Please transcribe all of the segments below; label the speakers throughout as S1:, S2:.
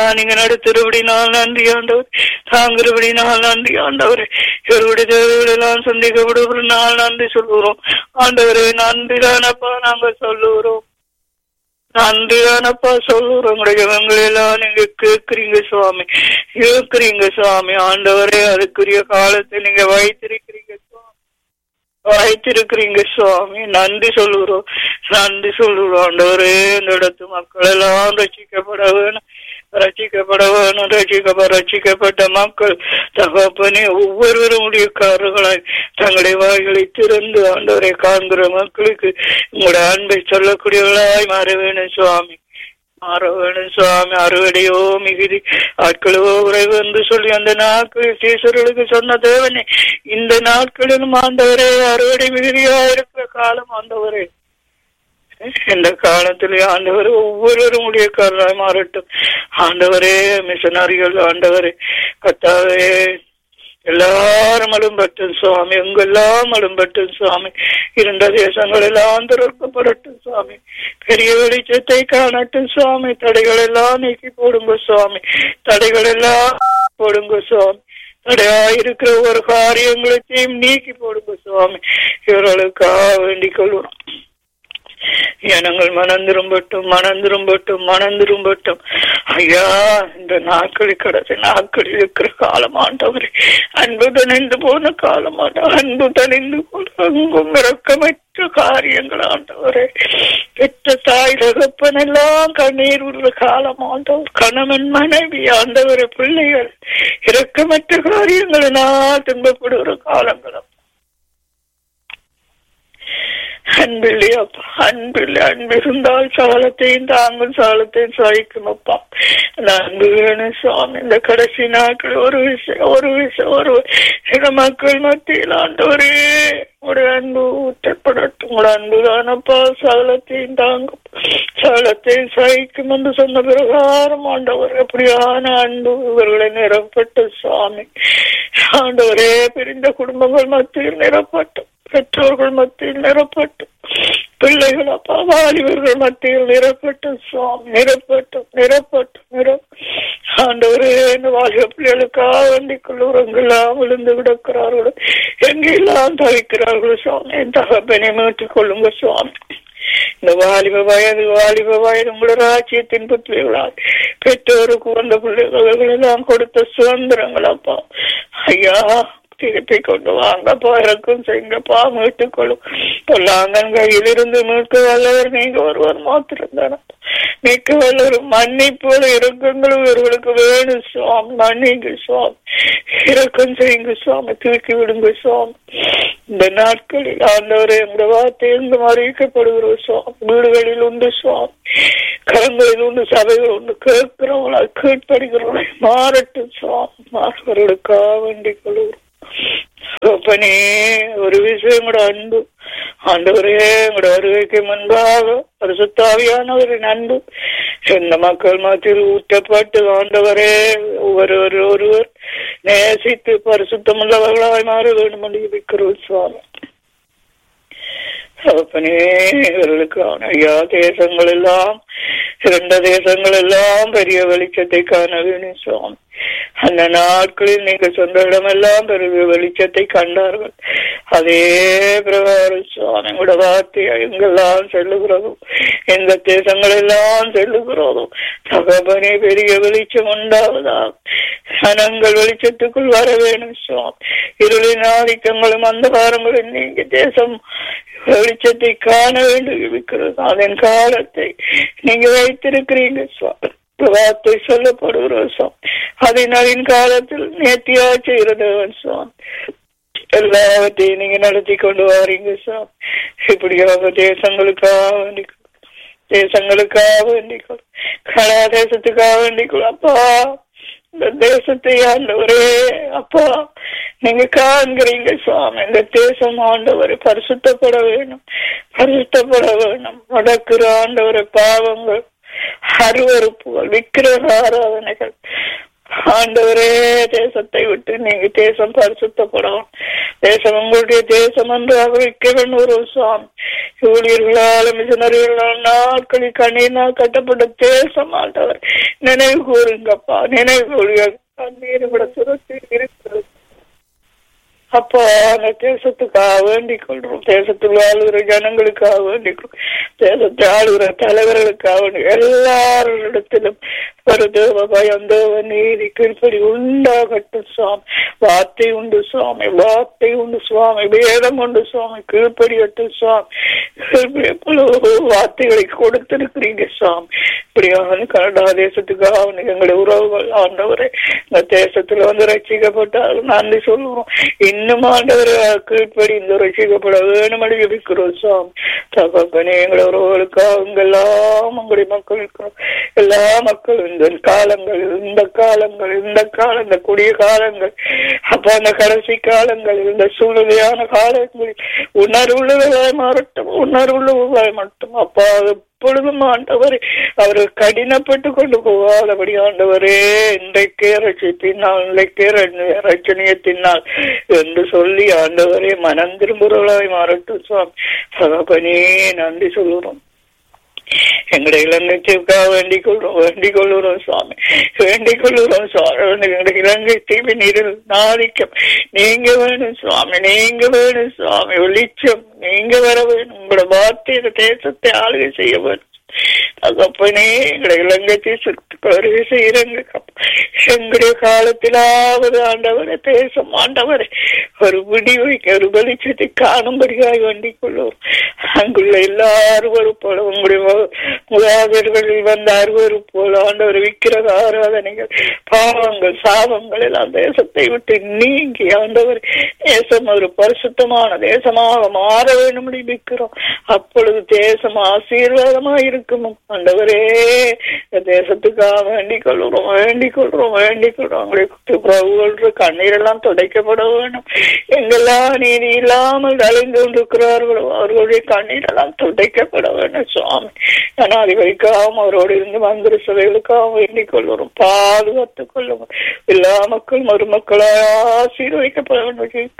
S1: நீங்க நடத்துறபடினால் நன்றி ஆண்டவர், தாங்குறபடினால் நன்றி ஆண்டவர். இவருடைய தேவைகளெல்லாம் சந்திக்கப்படுகிற நாள் நன்றி சொல்லுகிறோம் ஆண்டவரே. நன்றிதானப்பா நாங்க சொல்லுகிறோம், நன்றிதானப்பா சொல்லுறோம். எல்லாம் நீங்க கேட்கிறீங்க சுவாமி, கேட்கிறீங்க சுவாமி ஆண்டவரே. அதுக்குரிய காலத்தை நீங்க வைத்திருக்கிறீங்க சுவாமி, வைத்திருக்கிறீங்க சுவாமி. நன்றி சொல்லுறோம், நன்றி சொல்லுறோம் ஆண்டவரே. இந்த இடத்து மக்கள் எல்லாம் ரட்சிக்கப்பட வேணும், ரட்சிக்கப்பட வேணும். ரட்சிக்கப்பட்ட மக்கள் தகப்பனே ஒவ்வொருவரும் ஊழியக்காரர்களாய் தங்களுடைய வாய்களை திறந்து ஆண்டவரை காண்கிற மக்களுக்கு உங்களுடைய அன்பை சொல்லக்கூடியவர்களாய் மாற வேணும் சுவாமி, மாற வேணும் சுவாமி. அறுவடையோ மிகுதி, ஆட்களோ உறைவு என்று சொல்லி அந்த நாட்களில் சீசர்களுக்கு சொன்ன தேவனே, இந்த நாட்களிலும் ஆண்டவரே அறுவடை மிகுதியா இருக்கிற காலம் ஆண்டவரே. இந்த காலத்திலே ஆண்டவர் ஒவ்வொருவரும் ஊழியக்காரராய் மாறட்டும் ஆண்டவரே. மிஷனரிகள் ஆண்டவரே கர்த்தாவே எல்லாரும் அலும்பட்டும் சுவாமி, எங்கெல்லாம் அலும்பட்டும் சுவாமி. இருண்ட தேசங்கள் எல்லாம் திறக்கப்படட்டும் சுவாமி, பெரிய வெளிச்சத்தை காணட்டும் சுவாமி. தடைகள் எல்லாம் நீக்கி போடுங்க சுவாமி, தடைகள் எல்லாம் போடுங்க சுவாமி. தடையாயிருக்கிற ஒரு காரியங்களையும் நீக்கி போடுங்க சுவாமி. இவர்களுக்காக வேண்டிக் கொள்வோம். ஜனங்கள் மனந்திரும்பட்டும், மனந்திரும்பட்டும், மனந்திரும்பட்டும் ஐயா. இந்த நாட்களில் கடைசி நாட்களில் இருக்கிற காலம் ஆண்டவரே, அன்பு தணிந்து போன காலம் ஆண்டவர், அன்பு தணிந்து போன அங்கும் இறக்கமற்ற காரியங்கள் ஆண்டவரே. பெற்ற தாய் தகப்பன் எல்லாம் கண்ணீர் உள்ள காலம் ஆண்டவர். கணவன் மனைவி ஆண்டவரை பிள்ளைகள் இறக்கமற்ற காரியங்கள் எல்லாம் துன்பப்படுகிற காலங்களும் அன்பில்லை அப்பா, அன்பில்லை. அன்பு இருந்தால் சாலத்தையும் தாங்கும், சாலத்தையும் சாய்க்கும் அப்பா. அன்பு வேணும் சுவாமி. இந்த கடைசி நாட்கள் ஒரு மக்கள் மத்தியில் ஆண்டவரே உடைய அன்பு ஊற்றப்படட்டும். உங்களோட அன்புதானப்பா சாலத்தையும் தாங்கும், சாலத்தையும் சாய்க்கும் என்று சொன்ன பிரகாரம் ஆண்டவர் அப்படியான அன்பு இவர்களை நிரப்பட்ட சுவாமி ஆண்டவரே. பிரிந்த குடும்பங்கள் மத்தியில் நிரப்பட்டும், பெற்றோர்கள் மத்தியில் நிரப்பட்டும், பிள்ளைகள் அப்பா வாலிபர்கள் மத்தியில் நிரப்பட்டும் சுவாமி, நிரப்பட்டும், நிரப்பட்டும். ஆண்டவரே இந்த வாலிப பிள்ளைகளுக்காக வேண்டிக் கொள்ளுவோம். எங்கெல்லாம் விழுந்து கிடக்கிறார்களோ, எங்கெல்லாம் தவிக்கிறார்களோ சுவாமி, என் தகப்பனை மீட்டுக் கொள்ளுங்க சுவாமி. இந்த வாலிப வயது உங்களோட ராஜ்யத்தின் புத்திரிகளால் பெற்றோருக்கு வந்த பிள்ளைகள் எல்லாம் கொடுத்த சுதந்திரங்கள் அப்பா ஐயா திருப்பி கொண்டு வாங்கப்பா, இறக்கும் செய்யுங்கப்பா, மீட்டுக் கொள்ளும். பொல்லாங்கன் கையிலிருந்து மீட்க வல்லவர் நீங்க ஒருவர் மாத்திரம் தானே. மிக்க வல்லவர் மன்னிப்போல இறக்கங்களும் இவர்களுக்கு வேணும் சுவாமி. மன்னிங்க சுவாமி, இறக்கம் செய்யுங்க சுவாமி, தூக்கி விடுங்க சுவாமி. இந்த நாட்களில் ஆண்டவரே இந்த வார்த்தை எங்கும் அறிவிக்கப்படுகிற சுவாமி. வீடுகளில் உண்டு சுவாமி, கரங்களில் உண்டு, சபைகள் உண்டு. கேட்கிறவங்களா கீழ்ப்படுகிறவங்களை மாறட்டும் சுவாமி. மாறுவர்களுக்காக வேண்டிக் கொள்கிறோம். ஒரு விஷயம் கூட அன்பு ஆண்டவரே, உங்களோட வருகைக்கு முன்பாக பரிசுத்தாவியானவரின் அன்பு இந்த மக்கள் மத்தியில் ஊற்றப்பட்டு ஆண்டவரே ஒருவர் நேசித்து பரிசுத்தமுள்ளவர்களாய் மாற வேண்டும் என்று இருக்கிறோம் சுவாமி. அப்பனே இவர்களுக்கு ஐயா தேசங்கள் எல்லாம், இரண்ட தேசங்கள் எல்லாம் பெரிய வெளிச்சத்தை காண வேணும் சுவாமி. அந்த நாட்களில் நீங்க சொந்த இடமெல்லாம் பெரிய வெளிச்சத்தை கண்டார்கள். அதே பிரகாரம் சுவாமி கூட வார்த்தை எங்கெல்லாம் செல்லுகிறதும், எங்க தேசங்கள் எல்லாம் செல்லுகிறதும் தகப்பனே பெரிய வெளிச்சம் உண்டாவதா. ஜனங்கள் வெளிச்சத்துக்குள் வர வேணும் சுவாமி. இருளின் ஆதிக்கங்களும் அந்தகாரங்களும் நீங்க தேசம் வெளிச்சத்தை காண வேண்டும் இருக்கிறது. அதன் காலத்தை நீங்க வைத்திருக்கிறீங்க சுவாமி. வார்த்தை சொல்லப்படுகிற சுவாமி, அதன் காலத்தில் நேர்த்தியா செய்கிறதவன் சுவாமி. எல்லாவற்றையும் நீங்க நடத்தி கொண்டு வாரீங்க சுவாமி. இப்படியாக தேசங்களுக்காக வேண்டிக்கொள், கனடா தேசத்துக்காக வேண்டிக்கொள் அப்பா. இந்த தேசத்தை ஆண்டவரே அப்பா நீங்க காண்கிறீங்க சுவாமி. இந்த தேசம் ஆண்டவரை பரிசுத்தப்பட வேணும், பரிசுத்தப்பட வேணும். நடக்கிற ஆண்டவரை பாவங்கள், அருவறுப்புகள், விக்கிரக ஆராதனைகள் ஆண்டவரே, தேசத்தை விட்டு நீங்க தேசம் பரிசுத்தப்படும், தேசம் உங்களுடைய தேசம் என்று அறிவிக்க வேண்டும் சுவாமி. ஊழியர்களால் மிஷனரிகளால் நாட்களில் கண்ணீரினால் கட்டப்பட்ட தேசம் ஆண்டவர் நினைவு கூறுங்கப்பா, நினைவு கூறுங்க. கண்ணீர் விட சுரத்தி இருக்கிறது அப்பா. அந்த தேசத்துக்காக வேண்டிக் கொள்றோம், தேசத்தில் ஆளுகிற ஜனங்களுக்காக வேண்டிக் கொள்றோம், தேசத்தை ஆளுகிற தலைவர்களுக்காக எல்லாரிடத்திலும் ஒரு தேவ பயம், தேவ நீதி கீழ்ப்படி உண்டாகட்டும் சுவாமி. வார்த்தை உண்டு சுவாமி, வார்த்தை உண்டு சுவாமி, வேதம் உண்டு சுவாமி, கீழ்ப்படியட்டும் சுவாமி. வார்த்தைகளை கொடுத்திருக்கிறீங்க சுவாமி. இப்படியான கனடா தேசத்துக்காக எங்களுடைய உறவுகள் ஆண்டவரை இந்த தேசத்துல ரட்சிக்கப்பட்டால் நன்றி சொல்லுவோம். இன்னும் ஆண்டவரை கீழ்ப்படி இந்த ரட்சிக்கப்பட வேணும் அடிக்கிறோம் சுவாமி. தகப்பனே, எங்களை உறவுகளுக்காக எல்லாம் உங்களுடைய மக்களுக்கும் எல்லா மக்களும் இந்த காலங்கள், இந்த காலங்கள், இந்த காலம், இந்த கூடிய காலங்கள் அப்ப அந்த கடைசி காலங்கள், இந்த சூழ்நிலையான காலங்களில் உணர்வுள்ளவர்களாய் மாறட்டும், உணர்வுள்ளவர்களாய் மட்டும் அப்பா. எப்பொழுதும் ஆண்டவரே அவர்கள் கடினப்பட்டு கொண்டு போகாதபடி ஆண்டவரே இன்றைக்கே ரட்சித்தினால், இன்றைக்கே ரட்சணியத்தினால் என்று சொல்லி ஆண்டவரே மனம் திரும்புறவர்களாய் மாறட்டும் சுவாமி. தகப்பனே, நன்றி சொல்லுறோம். எங்களுடைய இலங்கைக்காக வேண்டிக் கொள்ளுறோம் சுவாமி, வேண்டிக் கொள்ளுறோம் சுவாமி. எங்களுடைய இலங்கை தீவி நீரில் நாதிக்கம் நீங்க வேணும் சுவாமி, நீங்க வேணும் சுவாமி. வெளிச்சம் நீங்க வர வேணும். உங்களோட வார்த்தை தேசத்தை ஆளுகை செய்ய வேணும். தகப்பனே, எங்களை இலங்கை தேசத்துக்கு வருகை செய்யறங்க. எங்களுடைய காலத்திலாவது ஆண்டவரை தேசம் ஆண்டவரை ஒரு விடிவை, ஒரு வெளிச்சத்தை காணும்படியாய் வேண்டிக் கொள்வோம். அங்குள்ள எல்லா அருவருப்போல உங்களுடைய முகாதர்களில் வந்த அருவருப்போல ஆண்டவர் விக்கிரக ஆராதனைகள், பாவங்கள், சாபங்கள் எல்லாம் தேசத்தை விட்டு நீங்கி ஆண்டவர் தேசம் ஒரு பரிசுத்தமான தேசமாக மாற வேண்டும் விக்கிறோம். அப்பொழுது தேசம் ஆசீர்வாதமாக இருக்கும் ஆண்டவரே. தேசத்துக்காக வேண்டிக் கொள்கிறோம், வேண்டிக் கொள்றோம், வேண்டிக் கொள்றோம். அவங்களுடைய கண்ணீரெல்லாம் துடைக்கப்பட வேண்டும். எங்கெல்லாம் நீதி இல்லாமல் அலைந்து கொண்டிருக்கிறார்களோ அவர்களுடைய கண்ணீரெல்லாம் துடைக்கப்பட வேண்டும் சுவாமி. ஜனாதிபதிக்காகவும் அவரோடு இருந்து மந்திர சபைகளுக்காகவும் வேண்டிக் கொள்கிறோம். பாதுகாத்துக் கொள்ளும் எல்லா மக்களும் ஒரு மக்களாக ஆசீர்வதிக்கப்பட வேண்டும்.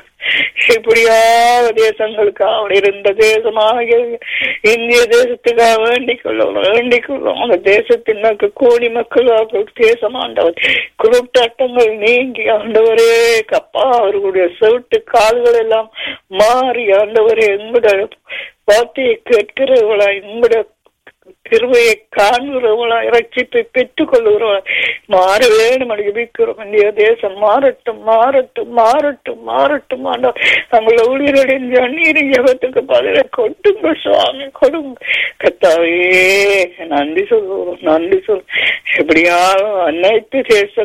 S1: இப்படியாக தேசங்களுக்காக இருந்த தேசமாக இந்திய தேசத்துக்காக வேண்டிக் கொள்ளும், வேண்டிக் கொள்ளும். அந்த தேசத்தின் கோடி மக்களாக தேசம் ஆண்டவர் குருட்டாட்டங்கள் நீங்கி ஆண்டவரே கப்பா அவர்களுடைய செவிட்டு கால்கள் எல்லாம் மாறி ஆண்டவரே எங்களுடைய வார்த்தையை கேட்கிறவர்களா, எங்களுடைய கிருபையை காண்கிறவங்களா, இரட்சிப்பை பெற்றுக் கொள்ளுகிறவங்களா மாற வேணும் அடிக்கிறோம். இந்திய தேசம் மாறட்டும், மாறட்டும், மாறட்டும், மாறட்டும். ஆண்டவர் தங்களை ஊழியருடைய நீர் ஜெபத்துக்கு பதிலை கொடுங்க சுவாமி, கொடுங்க கர்த்தாவே. நன்றி சொல்லுவோம், நன்றி சொல். எப்படியாலும் அனைத்து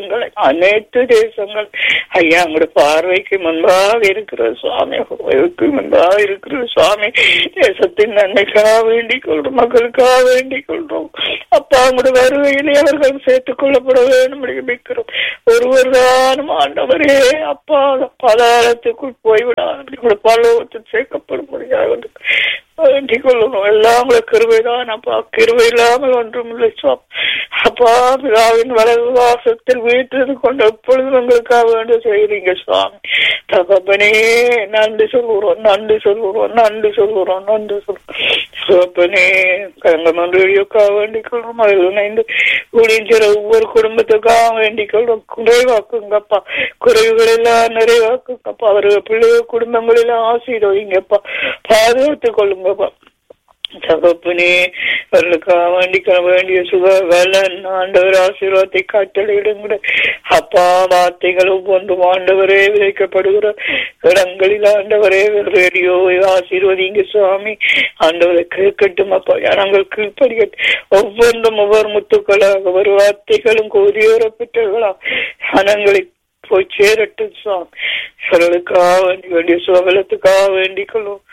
S1: தேசங்கள் ஐயா உங்களுடைய பார்வைக்கு முன்பாக இருக்கிற சுவாமி, முன்பாக இருக்கிற சுவாமி. தேசத்தின் நன்மைக்காக வேண்டிக் கொள்றோம், மக்களுக்காக வேண்டிக் கொள்றோம் அப்பா. உங்களுடைய வருகையிலே அவர்கள் சேர்த்துக் கொள்ளப்பட வேண்டும் வைக்கிறோம். ஒருவர் தானும் ஆண்டவரே அப்பா பாதாளத்துக்குள் போய்விடாது, பலவத்தில் சேர்க்கப்படும் முடியாது வேண்டிக் கொள்ளணும். எல்லாம் கிருபைதான் அப்பா, கிருபை இல்லாமல் ஒன்றும் இல்லை சுவாமி. அப்பா பிதாவின் வலது வாசத்தில் வீட்டில் கொண்டு எப்பொழுதும் எங்களுக்காக வேண்டும் செய்கிறீங்க சுவாமி. தகப்பனே நன்றி சொல்லுறோம், நன்றி சொல்லுறோம், நன்றி சொல்லுறோம், நன்றி சொல்லுறோம். தகப்பனே கங்கமன்றியோக்காக வேண்டிக் கொள்றோம். அதில் இணைந்து ஊழியர் ஒவ்வொரு குடும்பத்துக்காக வேண்டிக் கொள்றோம். குறைவாக்குங்கப்பா, குறைவுகள் எல்லாம் நிறைவாக்குங்கப்பா. அவர்கள் பிள்ளைகள் குடும்பங்கள் எல்லாம் ஆசீர்வதிங்கப்பா, பாதுகாத்துக் கொள்ளுங்கப்பா. தகப்பனே அவர்களுக்காக வேண்டிய சுக வேலன் ஆண்டவர் ஆசீர்வாதத்தை காட்டளிடுங்க அப்பா. வார்த்தைகள் ஒவ்வொன்றும் ஆண்டவரே விதைக்கப்படுகிற இடங்களில் ஆண்டவரே ரேடியோவை ஆசீர்வதிங்க சுவாமி. ஆண்டவரை கேட்கட்டும் அப்பா, நாங்கள் கீழ்படிக்கட்டும். ஒவ்வொன்றும் ஒவ்வொரு முத்துக்களாக ஒரு வார்த்தைகளும் கோதியோரப்பட்டவர்களா மனங்களை போய் சேரட்டும் சுவாமி. அவர்களுக்காக வேண்டிய சுகலத்துக்காக வேண்டிக் கொள்ளும்.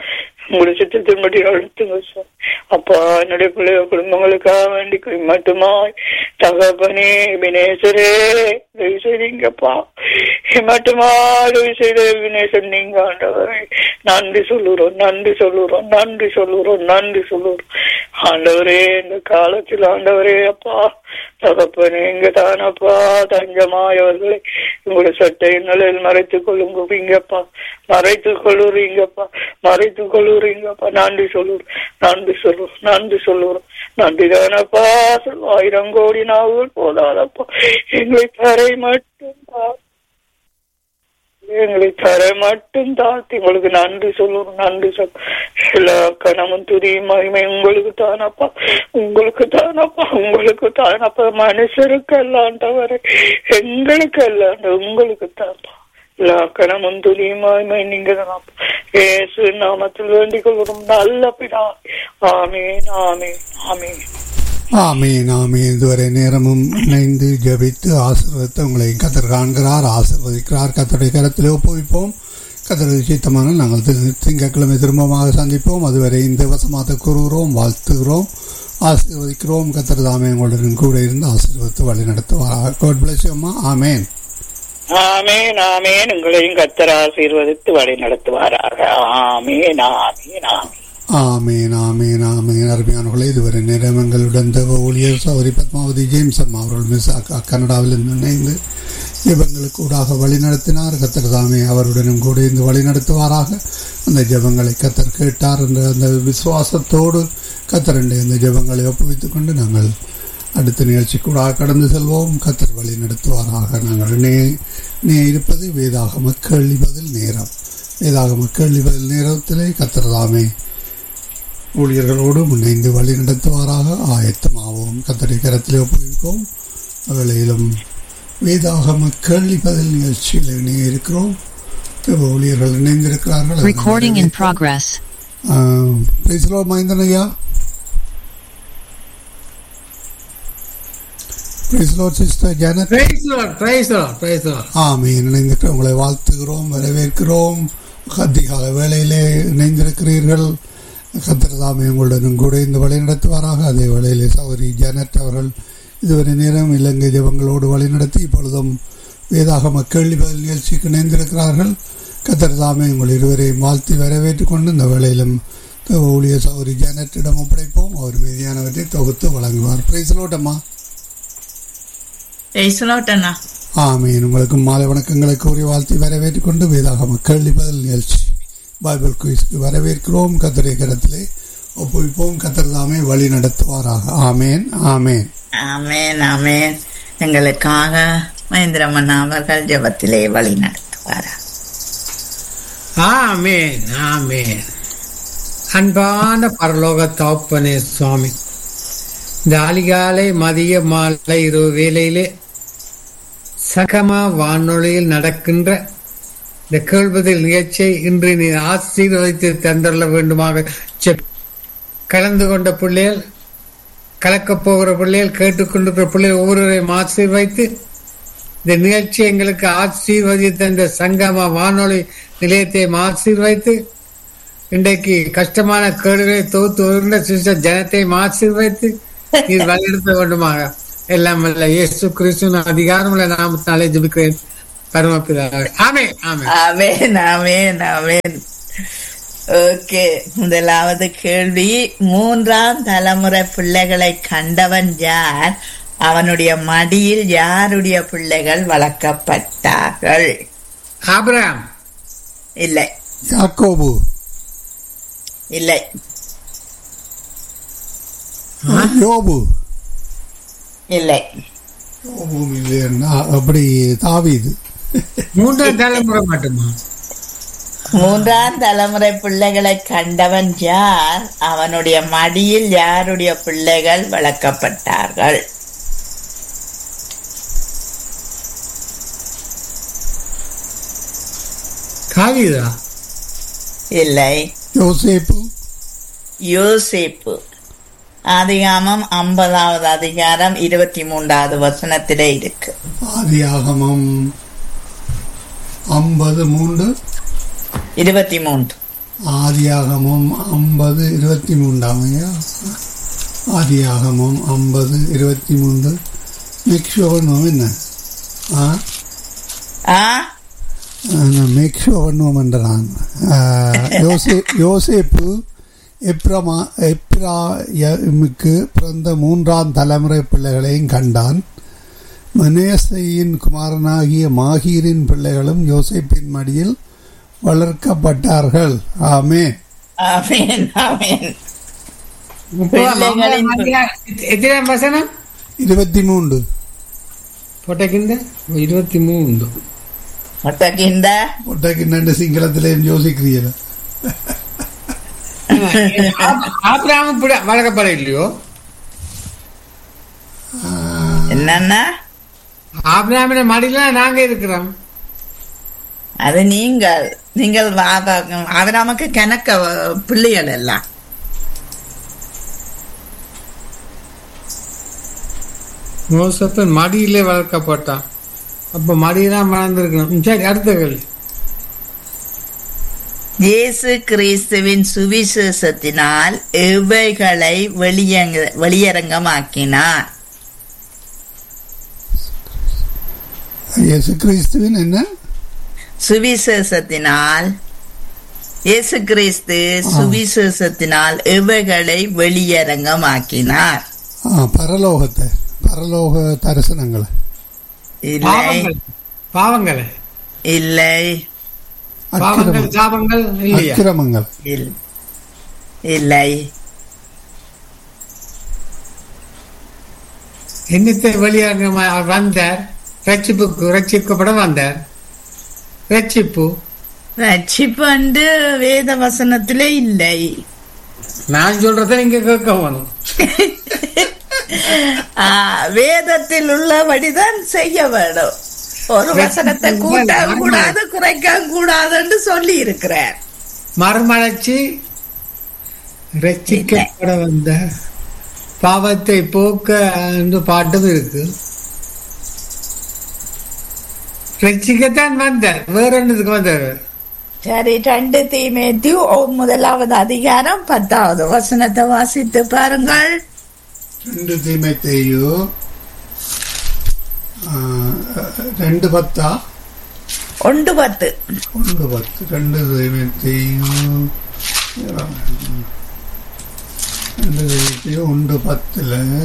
S1: உங்களுடைய சித்தத்தின்படி அழுத்துங்க சார். அப்பா, என்னுடைய பிள்ளைய குடும்பங்களுக்காக வேண்டி மட்டுமாய் தகப்பனே வினேசரே உதவி செய்தீங்கப்பா. மட்டுமா உதவி செய்த வினேசன் நீங்க ஆண்டவரே. நன்றி சொல்லுறோம், நன்றி சொல்லுறோம், நன்றி சொல்லுறோம், நன்றி சொல்லுறோம் ஆண்டவரே. இந்த காலத்தில் ஆண்டவரே அப்பா தகப்பனே இங்க தானப்பா தஞ்சமாயவர்களை உங்களுடைய சட்டை நிலையில் மறைத்துக் கொள்ளுங்கப்பா, மறைத்துக் கொள்ளுறீங்கப்பா, மறைத்துக் கொள்ளுறீங்கப்பா. நன்றி சொல்லுறோம், நன்றி சொல்லுறோம், நன்றி சொல்லுறோம். நன்றி தானப்பா. 1000 கோடி நாவுகள் போதாதப்பா. எங்களை தரை மட்டும் எங்களை தர மட்டும் தாழ்த்தி உங்களுக்கு நன்றி சொல்லுவோம், நன்றி சொல். எல்லா கணமும் துதி மகிமை உங்களுக்கு தானப்பா, உங்களுக்கு தானப்பா, உங்களுக்கு தானப்பா. மனுஷருக்கு அல்லாண்டவரை எங்களுக்கு அல்லாண்ட உங்களுக்கு தான்ப்பா. எல்லா கணமும் துதி மகிமை நீங்க தானப்பா. இயேசு நாமத்தில் வேண்டிக் கொள்கிறோம் நல்ல பிதா. ஆமீன், ஆமீன், ஆமீன்.
S2: ஆமீன், ஆமீன். இதுவரை நேரமும் இணைந்து ஜபித்து ஆசீர்வதித்து உங்களை கத்தர் காண்கிறார், ஆசீர்வதிக்கிறார். கத்தருடைய கரத்திலே ஒப்புவிப்போம். கத்தருடைய சித்தமான நாங்கள் திங்கட்கிழமை திரும்பமாக சந்திப்போம். அதுவரை இந்த வசமாக கூறுகிறோம், வாழ்த்துகிறோம், ஆசீர்வதிக்கிறோம். கத்தர் தாமே உங்களுடன் கூட இருந்து ஆசீர்வதித்து வழி நடத்துவார். காட் பிளஸ் யூ அம்மா. ஆமேன்,
S1: ஆமேன், ஆமேன். உங்களையும் கத்தர் ஆசீர்வதித்து வழி நடத்துவாராக. ஆமேன், ஆமேன், ஆமேன்.
S2: ஆமீன், ஆமீன், ஆமீன். அருமையானவர்களே, இதுவரை நேரம் எங்களுடன் தேவ ஊழியர் சௌரி பத்மாவதி ஜேம்ஸ் அம்மா அவர்கள் மிஸ் கனடாவில் இணைந்து ஜெபங்களுக்கு ஊடாக வழி நடத்தினார். கத்தர் தாமே அவருடனும் கூட இருந்து வழி நடத்துவாராக. அந்த ஜெபங்களை கத்தர் கேட்டார் என்ற அந்த விசுவாசத்தோடு கத்தரண்டை அந்த ஜெபங்களை ஒப்புவித்துக் கொண்டு நாங்கள் அடுத்த நிகழ்ச்சிக்கூடாக கடந்து செல்வோம். கத்தர் வழி நடத்துவாராக. நாங்கள் இருப்பது வேதாகம கேள்வி பதில் நேரம். வேதாகம கேள்வி பதில் நேரத்திலே கத்தர் தாமே ஊழியர்களோடு முன்னைந்து வழி நடத்துவாராக. ஆயத்தமாகவும் கத்தரை கரத்திலே ஒப்புவிப்போம். வேளையிலும் வேதாகம கேள்வி பதில் நிகழ்ச்சியில் இணைய இருக்கிறோம். ஊழியர்கள் இணைந்திருக்கிறார்கள். மகேந்திரன் ஐயா, உங்களை வாழ்த்துகிறோம், வரவேற்கிறோம். அதிகால வேளையிலே இணைந்திருக்கிறீர்கள். கத்தர் தாமே உங்களுடனும் கூட இந்த வழி நடத்துவாராக. அதே வேளையிலே சௌரி ஜானட் அவர்கள் இதுவரை நேரம் இலங்கை ஜெபங்களோடு வழி நடத்தி இப்பொழுதும் வேதாகம கேள்வி பதில் நிகழ்ச்சிக்கு இணைந்திருக்கிறார்கள். கத்தர் தாமே உங்கள் இருவரையும் வாழ்த்தி வரவேற்றுக் கொண்டு இந்த வேளையிலும் ஊழியர் சௌரி ஜானட்டிடம் ஒப்படைப்போம். அவர் மீதியானவற்றை தொகுத்து வழங்குவார். பிரைஸ் லார்ட் அம்மா. ஆமீன். உங்களுக்கு மாலை வணக்கங்களை கூறி வாழ்த்தி வரவேற்றுக் கொண்டு வேதாகம கேள்வி பதில் நிகழ்ச்சி பைபிள் குயிஸ்க்கு வரவேற்கிறோம். கத்தரை கரத்திலே ஒப்புவிப்போம். கத்தர் தாமே வழி நடத்துவாராக. ஆமேன், ஆமேன்,
S3: ஆமேன், ஆமேன். எங்களுக்காக மகேந்திரமன் அவர்கள் ஜெபத்திலே வழி நடத்துவாரா.
S4: ஆமேன், ஆமேன். அன்பான பரலோக தகப்பனே சுவாமி, இந்த அதிகாலை மதிய மாலை இரவு வேளையிலே சகமா வானொலியில் நடக்கின்ற இந்த கேள்வதில் நிகழ்ச்சியை இன்று நீ ஆசீர்வதித்து தந்தள்ள வேண்டுமாக கலந்து கொண்ட பிள்ளைகள், கலக்கப் போகிற பிள்ளைகள், கேட்டுக்கொண்டிருக்கிற பிள்ளைகள் ஒவ்வொருவரையும் ஆசீர்வதித்து இந்த நிகழ்ச்சி எங்களுக்கு ஆசீர்வதித்த இந்த சங்கமா வானொலி நிலையத்தை ஆசீர்வதித்து இன்றைக்கு கஷ்டமான கேடுகளை தொகுத்து வருகின்ற சிஸ்டர் ஜனத்தை ஆசீர்வதித்து நீர் வழிநடத்த வேண்டுமாக எல்லாம் அல்ல இயேசு கிறிஸ்துவின் அதிகாரமுள்ள நாமத்தினாலே ஜெபிக்கிறேன் பரமபிதாவே. ஆமென், ஆமென்,
S3: ஆமென், ஆமென், ஆமென். ஓகே, முதலாவது கேள்வி, 3ஆம் தலைமுறை பிள்ளைகளை கண்டவன் யார்? அவனுடைய மடியில் யாருடைய பிள்ளைகள் வளர்க்கப்பட்டார்கள்?
S4: ஆபிரகாம்
S3: இல்லை.
S2: யாக்கோபு
S3: இல்லை.
S2: யோபு
S3: இல்லை.
S2: யோபும் இல்லைன்னா அப்படி தாவீது.
S4: 3ஆம் தலைமுறை மட்டுமா?
S3: 3ஆம் தலைமுறை பிள்ளைகளை கண்டவன் யார்? அவனுடைய மடியில் யாருடைய பிள்ளைகள் வளர்க்கப்பட்டார்கள்?
S4: தாவீதா?
S3: இல்லை.
S2: யோசேப்பு.
S3: யோசேப்பு. ஆதியாகமம் 50வது அதிகாரம் 23வது வசனத்திலே இருக்கு.
S2: ஆதியாகமம் 50:23. ஆதியாகமம் 50:23 ஆதியாகமம் 50:23 மேக்ஷோவனும் என்ன மேக்ஷோவனும் என்றான். யோசேப்பு எப்ராயிமுக்கு பிறந்த 3ஆம் தலைமுறை பிள்ளைகளையும் கண்டான். மனேசையின் குமாரனாகிய மாகீரின் பிள்ளைகளும் யோசேப்பின் மடியில் வளர்க்கப்பட்டார்கள். ஆமென்
S3: ஆமென் ஆமென்.
S2: 23
S4: பொட்டக்கிந்த
S2: சிங்களத்திலே யோசிக்கிறீங்க.
S4: ஆபிரகாம் வளர்க்கப்பட இல்லையோ?
S3: என்னன்னா
S4: ஆபிரகாமின் மடியில நாங்க இருக்கிறோம்.
S3: அது நீங்கள் ஆபிரகாமுக்கு கணக்க பிள்ளைகள் எல்லாம்
S4: மோசப்பன் மடியிலே வளர்க்கப்பட்டான். அப்ப மடியெல்லாம் வளர்ந்துருக்கணும். சரி, அடுத்த கேள்வி.
S3: இயேசு கிறிஸ்துவின் சுவிசேஷத்தினால் எவைகளை வெளியரங்கமாக்கினார்?
S2: இயேசு கிறிஸ்துவின் என்ன
S3: சுவிசேஷத்தினால் இயேசு கிறிஸ்து சுவிசேஷத்தினால் எவைகளை வெளியரங்கமாக்கினார்?
S2: பரலோக தரிசனங்களை
S3: இல்லை
S4: பாவங்களை
S3: இல்லை
S2: அக்கிரமங்கள்
S3: இல்லை.
S4: என்னத்தை வெளியாக வந்தார்? ரட்சிக்கப்பட வந்தார். ரட்சிப்பு
S3: வந்து வேத வசனத்திலே இல்லை.
S4: நான் சொல்றத நீங்க கேட்க வேணும்.
S3: வேதத்தில் உள்ளபடிதான் செய்ய வேணும். ஒரு வசனத்தை கூட்ட கூடாது, குறைக்க கூடாதுன்னு சொல்லி இருக்கிறார்.
S4: மறுமலர்ச்சி ரட்சிக்கப்பட வந்த பாவத்தை போக்க பாட்டும் இருக்கு. ரட்சிக்கத்தான் வந்தார், வேற என்னதுக்கு வந்தார்?
S3: சரி, 2 தீமோத்தேயு 1 அதிகாரம் 10 வசனத்தை வாசித்து பாருங்கள்.
S2: 2 தீமோத்தேயு 2:10
S3: 1:10
S2: 2 தீமோத்தேயு 1:10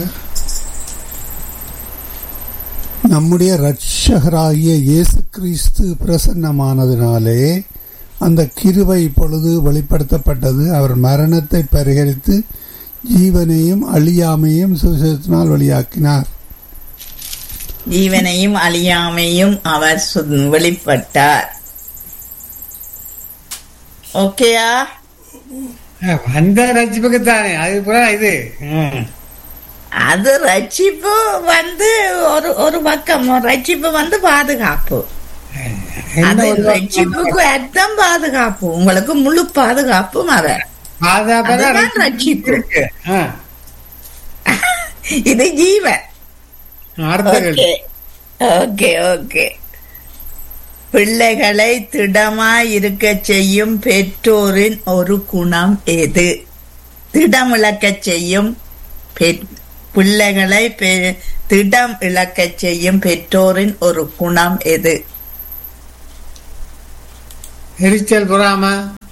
S2: நம்முடைய இரட்சகராகிய இயேசு கிறிஸ்து பிரசன்னமானதினாலே அந்த கிருபை இப்பொழுது வெளிப்படுத்தப்பட்டது. அவர் மரணத்தை பரிகரித்து ஜீவனையும் அழியாமையும் சுவிசேஷத்தினால் வெளியாக்கினார்.
S3: ஜீவனையும் அழியாமையும் அவர் வெளிப்பட்டார். ஓகேயா?
S4: அந்த ரட்சிப்புக்குத்தானே அது இது
S3: அது ரட்சிப்பு வந்து ஒரு பக்கம். ரட்சிப்பு வந்து பாதுகாப்பு. ரட்சிப்புக்கு அர்த்தம் பாதுகாப்பு. உங்களுக்கு முழு பாதுகாப்பும் அவர் ரட்சிப்பு. இது ஜீவன். Okay okay. பிள்ளைகளை திடமாய் இருக்க செய்யும் பெற்றோரின் ஒரு குணம் எது? திடம் இழக்க செய்யும் பிள்ளைகளை திடம் இழக்க செய்யும் பெற்றோரின் ஒரு குணம் எது?
S4: எரிச்சல் பொறாமை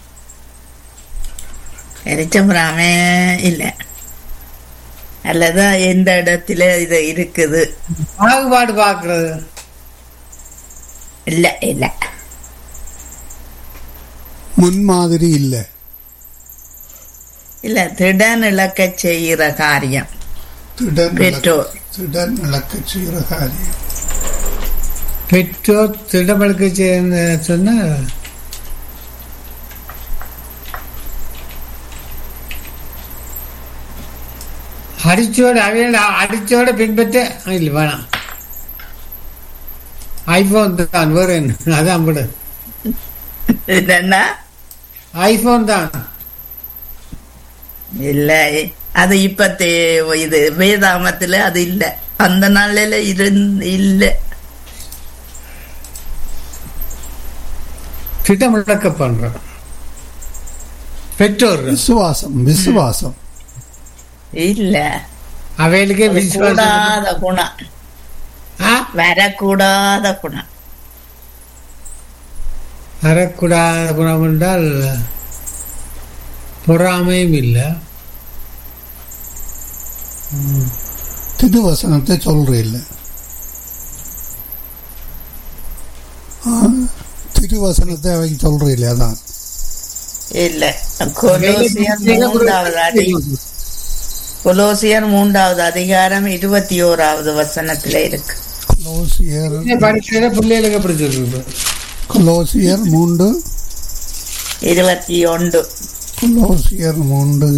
S3: இல்ல. அல்லது எந்த இடத்துல இது இருக்குது?
S4: பாகுபாடு பாக்குறது
S3: இல்ல இல்ல.
S2: முன்மாதிரி இல்ல.
S3: இல்ல, திடன் இழக்க செய்கிற காரியம். பெற்றோர்
S2: திடன் இழக்க செய்கிற காரியம்.
S4: பெற்றோர் திடம் இழக்க சொன்னா அடிச்சோட பின்பற்ற இல்ல வேணாம். ஐபோன் தான் வேற என்ன? அதான் கூட ஐபோன் தான்
S3: இல்ல. அது இப்ப இது வேதாமத்துல அது இல்ல. அந்த நாள்ல இல்ல.
S4: திட்டம் இழக்க பண்றோம். பெற்றோர்
S2: விசுவாசம் விசுவாசம்
S3: இல்ல
S4: அவைகளுக்கே
S3: அது
S4: விசுவாசம்
S3: கூடாத குணம்,
S4: ஆ?
S3: வரக்கூடாத குணம்.
S4: வரக்கூடாத குணம் என்றால் பொறாமையும் இல்லை.
S2: திருவசனத்தை சொல்றீல்ல, திருவசனத்தை அவைக்கு சொல்றீல்ல, அதான்
S3: இல்ல கொலோசியர் 3வது அதிகாரம் 21வது வசனத்துல இருக்கு.
S2: கொலோசியர்
S4: படிக்கிற பிள்ளைகளுக்கு எப்படி சொல்றது?
S2: கொலோசியர் 3
S3: 21.
S2: கொலோசியர் 3